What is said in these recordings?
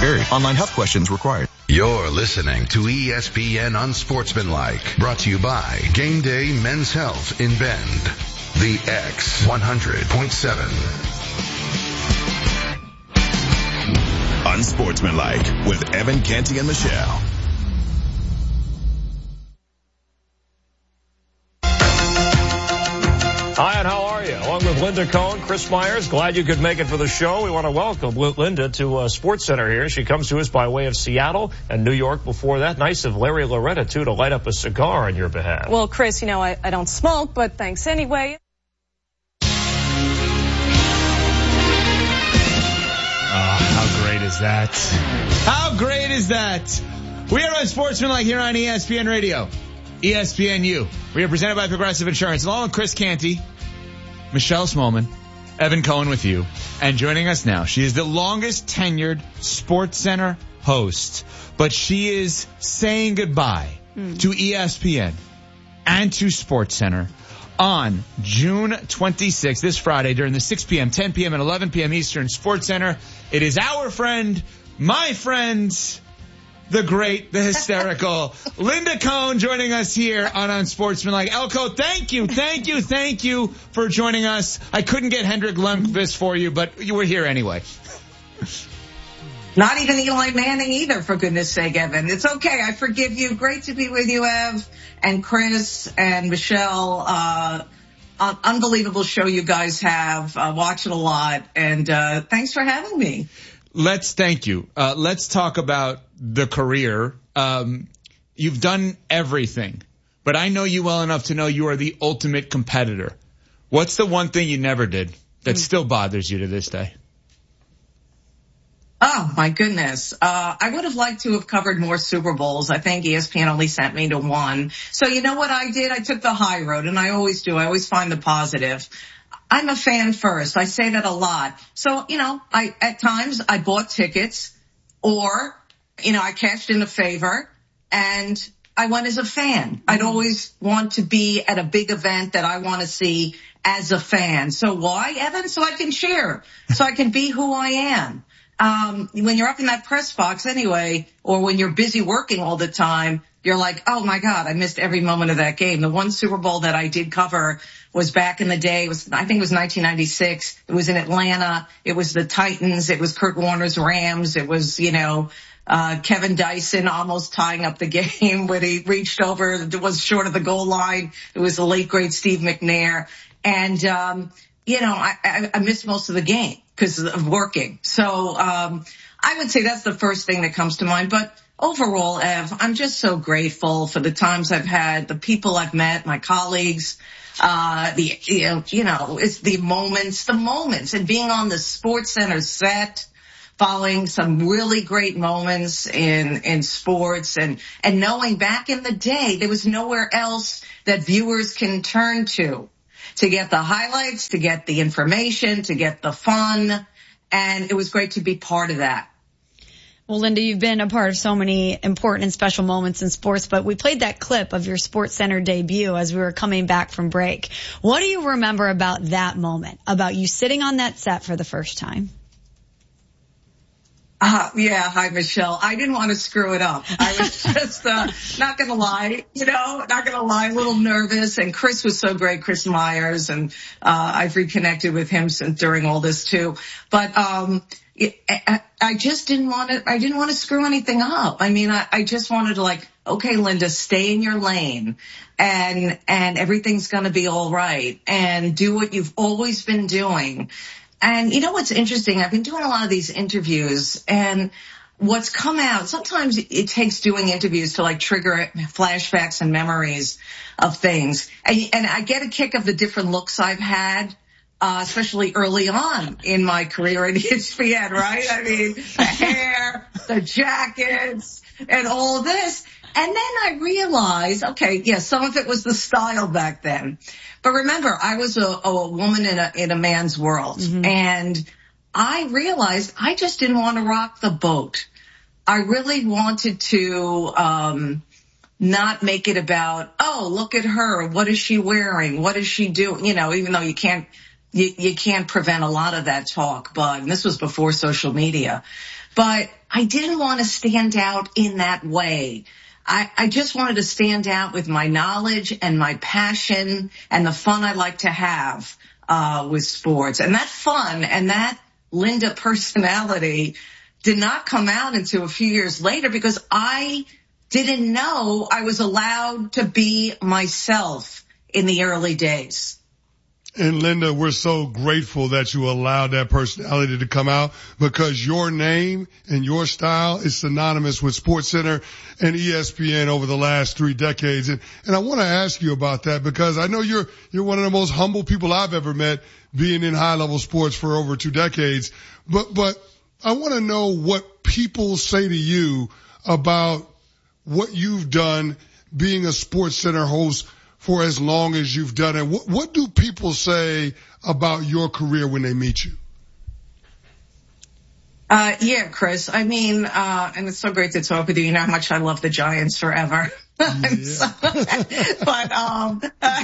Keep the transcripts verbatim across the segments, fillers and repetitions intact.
vary. Online health questions required. You're listening to E S P N Unsportsmanlike, brought to you by Game Day Men's Health in Bend. The X one hundred point seven. Unsportsmanlike with Evan Canty and Michelle. Hi, and how are you? Along with Linda Cohn, Chris Myers, glad you could make it for the show. We want to welcome Linda to uh, Sports Center here. She comes to us by way of Seattle and New York before that. Nice of Larry Loretta, too, to light up a cigar on your behalf. Well, Chris, you know, I, I don't smoke, but thanks anyway. Oh, how great is that? How great is that? We are on Sportsmanlike here on E S P N Radio. E S P N U. We are presented by Progressive Insurance. Along with Chris Canty, Michelle Smolman, Evan Cohen with you. And joining us now, she is the longest tenured Sports Center host. But she is saying goodbye mm. to E S P N and to Sports Center on June twenty-sixth, this Friday, during the six p.m., ten p.m., and eleven p.m. Eastern Sports Center. It is our friend, my friend, the great, the hysterical Linda Cohn joining us here on Unsportsmanlike. Elko, thank you, thank you, thank you for joining us. I couldn't get Hendrik Lundqvist for you, but you were here anyway. Not even Eli Manning either, for goodness sake, Evan. It's okay. I forgive you. Great to be with you, Ev, and Chris and Michelle. Uh, un- unbelievable show you guys have. Uh, watch it a lot, and uh, thanks for having me. Let's thank you. Uh, let's talk about the career. Um, you've done everything, but I know you well enough to know you are the ultimate competitor. What's the one thing you never did that still bothers you to this day? Oh, my goodness. Uh, I would have liked to have covered more Super Bowls. I think E S P N only sent me to one. So you know what I did? I took the high road, and I always do. I always find the positive. I'm a fan first. I say that a lot. So, you know, I, at times I bought tickets or, you know, I cashed in a favor and I went as a fan. I'd always want to be at a big event that I want to see as a fan. So why, Evan? So I can cheer. So I can be who I am. Um, when you're up in that press box anyway, or when you're busy working all the time, you're like, oh my God, I missed every moment of that game. The one Super Bowl that I did cover was back in the day. It was, I think it was nineteen ninety-six. It was in Atlanta. It was the Titans. It was Kurt Warner's Rams. It was, you know, uh, Kevin Dyson almost tying up the game when he reached over. It was short of the goal line. It was the late great Steve McNair. And, um, you know, I, I, I missed most of the game because of working. So, um, I would say that's the first thing that comes to mind. But overall, Ev, I'm just so grateful for the times I've had, the people I've met, my colleagues, uh, the, you know, you know, it's the moments, the moments and being on the Sports Center set, following some really great moments in, in sports and, and knowing back in the day, there was nowhere else that viewers can turn to, to get the highlights, to get the information, to get the fun. And it was great to be part of that. Well, Linda, you've been a part of so many important and special moments in sports, but we played that clip of your Sports Center debut as we were coming back from break. What do you remember about that moment, about you sitting on that set for the first time? Uh, yeah. Hi, Michelle. I didn't want to screw it up. I was just, uh, not going to lie, you know, not going to lie, a little nervous. And Chris was so great, Chris Myers. And, uh, I've reconnected with him since during all this too. But, um, I, I just didn't want to, I didn't want to screw anything up. I mean, I, I just wanted to like, okay, Linda, stay in your lane and, and everything's going to be all right and do what you've always been doing. And you know what's interesting? I've been doing a lot of these interviews and what's come out, sometimes it takes doing interviews to like trigger flashbacks and memories of things. And, and I get a kick of the different looks I've had. Uh, especially early on in my career at E S P N, right? I mean, the hair, the jackets, and all of this. And then I realized, okay, yes, yeah, some of it was the style back then. But remember, I was a, a woman in a, in a man's world. Mm-hmm. And I realized I just didn't want to rock the boat. I really wanted to, um, not make it about, oh, look at her. What is she wearing? What is she doing? You know, even though you can't you, you can't prevent a lot of that talk, but and this was before social media. But I didn't want to stand out in that way. I, I just wanted to stand out with my knowledge and my passion and the fun I like to have uh with sports. And that fun and that Linda personality did not come out until a few years later because I didn't know I was allowed to be myself in the early days. And Linda, we're so grateful that you allowed that personality to come out because your name and your style is synonymous with SportsCenter and E S P N over the last three decades. And, and I want to ask you about that because I know you're, you're one of the most humble people I've ever met being in high level sports for over two decades. But, but I want to know what people say to you about what you've done being a SportsCenter host for as long as you've done it. What, what do people say about your career when they meet you? Uh, yeah, Chris. I mean, uh, and it's so great to talk with you. You know how much I love the Giants forever. Yeah. so, but, um, uh,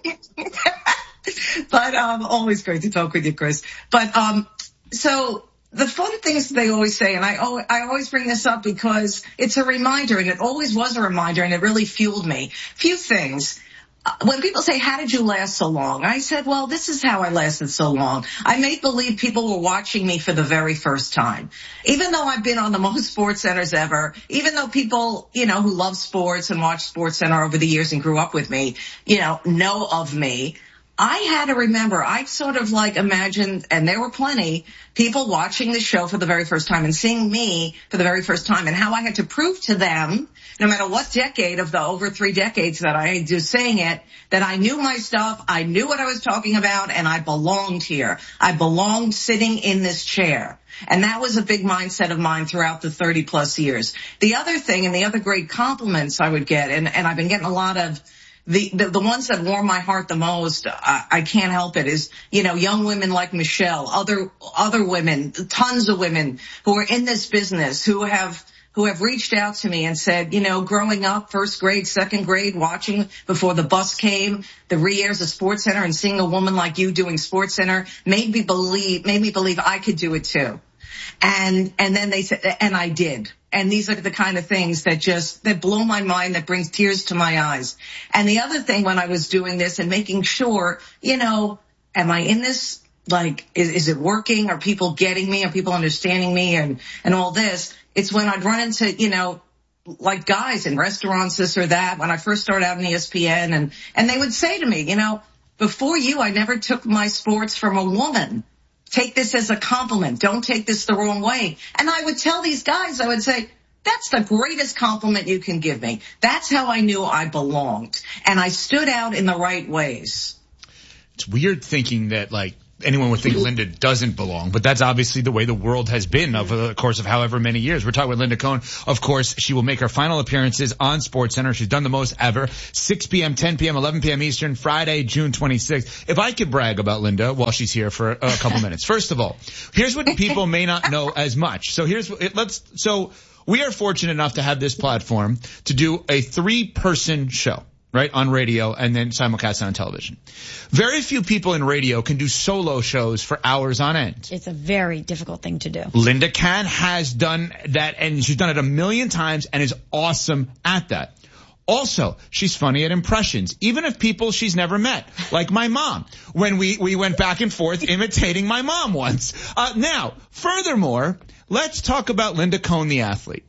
but, um, always great to talk with you, Chris. But, um, so, the fun things they always say, and I, I always bring this up because it's a reminder, and it always was a reminder, and it really fueled me. Few things. When people say, how did you last so long? I said, well, this is how I lasted so long. I made believe people were watching me for the very first time. Even though I've been on the most sports centers ever, even though people, you know, who love sports and watch SportsCenter over the years and grew up with me, you know, know of me, I had to remember, I sort of like imagined, and there were plenty, people watching the show for the very first time and seeing me for the very first time and how I had to prove to them, no matter what decade of the over three decades that I do saying it, that I knew my stuff, I knew what I was talking about, and I belonged here. I belonged sitting in this chair. And that was a big mindset of mine throughout the thirty plus years. The other thing and the other great compliments I would get, and, and I've been getting a lot of The, the, the ones that warm my heart the most, I, I can't help it, is, you know, young women like Michelle, other, other women, tons of women who are in this business, who have, who have reached out to me and said, you know, growing up, first grade, second grade, watching before the bus came, the re-airs of SportsCenter and seeing a woman like you doing SportsCenter made me believe, made me believe I could do it too. And, and then they said, and I did. And these are the kind of things that just, that blow my mind, that brings tears to my eyes. And the other thing when I was doing this and making sure, you know, am I in this? Like, is, is it working? Are people getting me? Are people understanding me? And, and all this. It's when I'd run into, you know, like guys in restaurants, this or that, when I first started out in E S P N, and, and they would say to me, you know, before you, I never took my sports from a woman. Take this as a compliment. Don't take this the wrong way. And I would tell these guys, I would say, that's the greatest compliment you can give me. That's how I knew I belonged. And I stood out in the right ways. It's weird thinking that, like, anyone would think Linda doesn't belong, but that's obviously the way the world has been over the course of however many years. We're talking with Linda Cohn. Of course, she will make her final appearances on SportsCenter. She's done the most ever. six p.m., ten p.m., eleven p.m. Eastern, Friday, June twenty-sixth. If I could brag about Linda while she's here for a couple minutes. First of all, here's what people may not know as much. So here's, let's, so we are fortunate enough to have this platform to do a three-person show. Right, on radio and then simulcast on television. Very few people in radio can do solo shows for hours on end. It's a very difficult thing to do. Linda Can has done that, and she's done it a million times and is awesome at that. Also, she's funny at impressions, even of people she's never met, like my mom, when we, we went back and forth imitating my mom once. Uh, now, furthermore, let's talk about Linda Cohn, the athlete.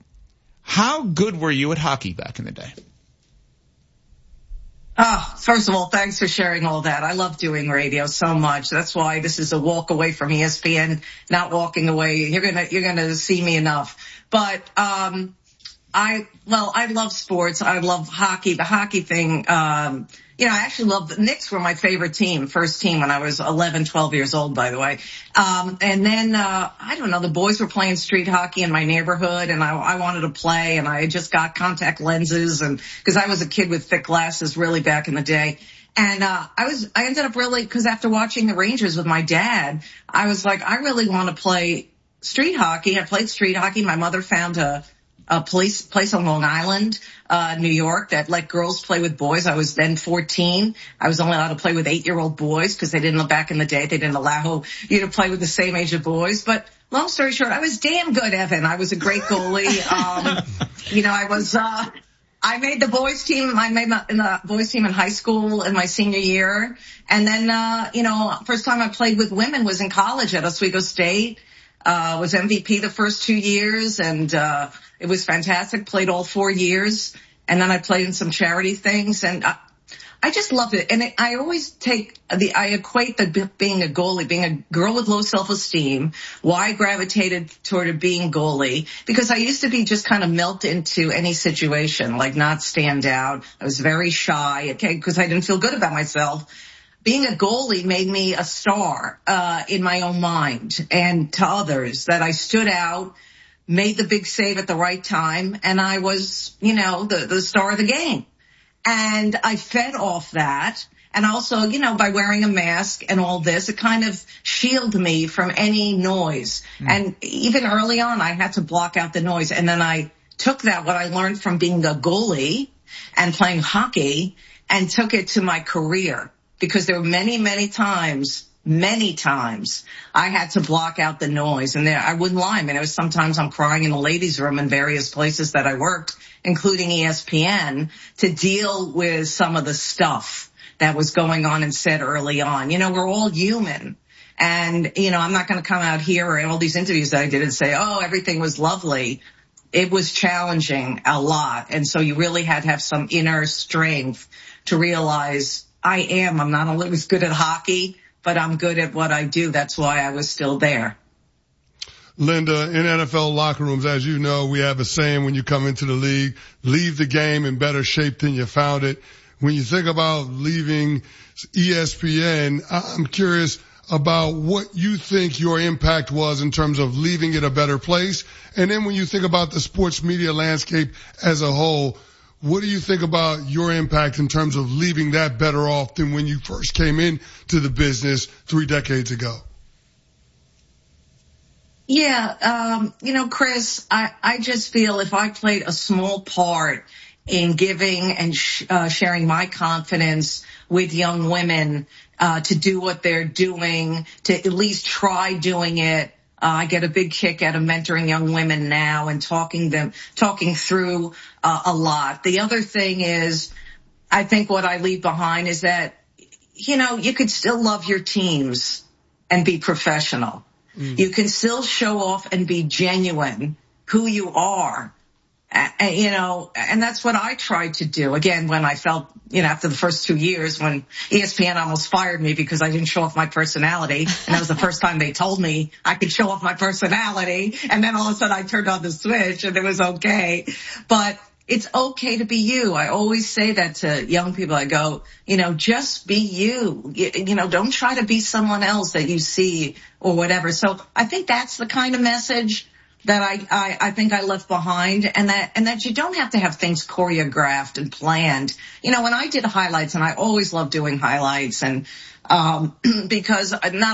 How good were you at hockey back in the day? Oh, first of all, thanks for sharing all that. I love doing radio so much. That's why this is a walk away from E S P N, not walking away. You're gonna, you're gonna see me enough. But, um, I, well, I love sports. I love hockey. The hockey thing, um, you know, I actually love the Knicks were my favorite team, first team when I was eleven, twelve years old, by the way. Um, and then, uh, I don't know, the boys were playing street hockey in my neighborhood and I, I wanted to play, and I had just got contact lenses, and cause I was a kid with thick glasses really back in the day. And, uh, I was, I ended up really, cause after watching the Rangers with my dad, I was like, I really want to play street hockey. I played street hockey. My mother found a, a police place on Long Island, uh, New York, that let girls play with boys. I was then fourteen. I was only allowed to play with eight-year-old boys because they didn't, back in the day, they didn't allow you to play with the same age of boys. But long story short, I was damn good, Evan. I was a great goalie. Um, you know, I was, uh, I made the boys team. I made my, in the boys team in high school in my senior year. And then, uh, you know, first time I played with women was in college at Oswego State. Uh, was M V P the first two years, and uh it was fantastic. Played all four years, and then I played in some charity things, and I, I just loved it. And it, I always take the, I equate the being a goalie, being a girl with low self-esteem, why I gravitated toward being goalie, because I used to be just kind of melt into any situation, like not stand out. I was very shy, okay, because I didn't feel good about myself. Being a goalie made me a star, uh, in my own mind and to others, that I stood out, made the big save at the right time, and I was, you know, the, the star of the game. And I fed off that. And also, you know, by wearing a mask and all this, it kind of shielded me from any noise. Mm. And even early on, I had to block out the noise. And then I took that, what I learned from being a goalie and playing hockey, and took it to my career. Because there were many, many times, many times I had to block out the noise. And there, I wouldn't lie. I mean, it was sometimes I'm crying in the ladies' room in various places that I worked, including E S P N, to deal with some of the stuff that was going on and said early on. You know, we're all human. And, you know, I'm not going to come out here or in all these interviews that I did and say, oh, everything was lovely. It was challenging a lot. And so you really had to have some inner strength to realize I am. I'm not only was good at hockey, but I'm good at what I do. That's why I was still there. Linda, in N F L locker rooms, as you know, we have a saying when you come into the league, leave the game in better shape than you found it. When you think about leaving E S P N, I'm curious about what you think your impact was in terms of leaving it a better place. And then when you think about the sports media landscape as a whole, what do you think about your impact in terms of leaving that better off than when you first came into the business three decades ago? Yeah, um, you know, Chris, I, I just feel if I played a small part in giving and sh- uh, sharing my confidence with young women uh, to do what they're doing, to at least try doing it. Uh, I get a big kick out of mentoring young women now and talking them, talking through uh, a lot. The other thing is, I think what I leave behind is that, you know, you could still love your teams and be professional. Mm. You can still show off and be genuine who you are. Uh, you know, and that's what I tried to do. Again, when I felt, you know, after the first two years when E S P N almost fired me because I didn't show off my personality. And that was the first time they told me I could show off my personality. And then all of a sudden I turned on the switch and it was okay. But it's okay to be you. I always say that to young people. I go, you know, just be you. You, you know, don't try to be someone else that you see or whatever. So I think that's the kind of message that I, I, I think I left behind, and that, and that you don't have to have things choreographed and planned. You know, when I did highlights, and I always loved doing highlights, and, um, because not